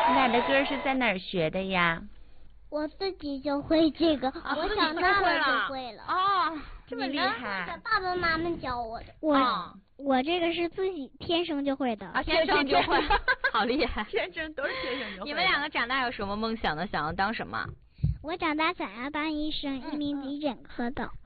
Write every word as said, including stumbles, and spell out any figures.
俩的歌是在哪儿学的呀？ 我自己就会这个， 啊、 我长大了就会了。 哦， 这么厉害！ 爸爸妈妈教我的。 我、 哦、 我这个是自己天生就会的。 啊，天生就会，好厉害！ 天生都是天生就会。 你们两个长大有什么梦想呢？想要当什么？ 我长大想要当医生，一名急诊科的。